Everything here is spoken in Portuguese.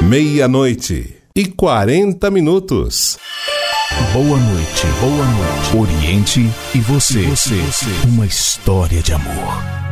Meia-noite e 40 minutos. Boa noite, boa noite. Oriente e você. Uma história de amor.